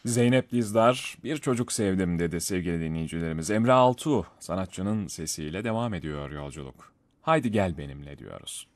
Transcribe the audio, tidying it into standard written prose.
Zeynep Dizdar bir çocuk sevdim dedi sevgili dinleyicilerimiz. Emre Altuğ sanatçının sesiyle devam ediyor yolculuk. Haydi gel benimle diyoruz.